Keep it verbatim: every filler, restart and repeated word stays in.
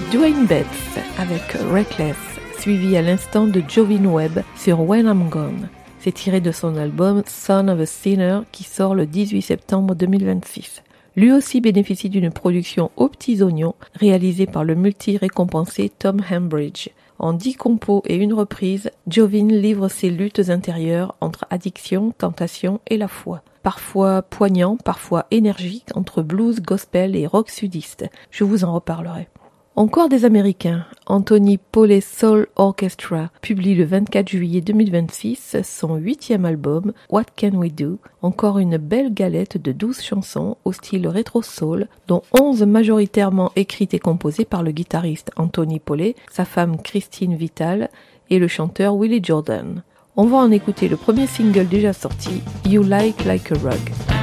Dwayne Betts avec Reckless, suivi à l'instant de Jovin Webb sur When I'm Gone. C'est tiré de son album Son of a Sinner qui sort le dix-huit septembre deux mille vingt-six. Lui aussi bénéficie d'une production aux petits oignons réalisée par le multi-récompensé Tom Hambridge. En dix compos et une reprise, Jovin livre ses luttes intérieures entre addiction, tentation et la foi. Parfois poignant, parfois énergique, entre blues, gospel et rock sudiste. Je vous en reparlerai. Encore des Américains, Anthony Pauley Soul Orchestra publie le vingt-quatre juillet deux mille vingt-six son huitième album What Can We Do, encore une belle galette de douze chansons au style rétro-soul, dont onze majoritairement écrites et composées par le guitariste Anthony Pauley, sa femme Christine Vital et le chanteur Willie Jordan. On va en écouter le premier single déjà sorti, You Like Like a Rug.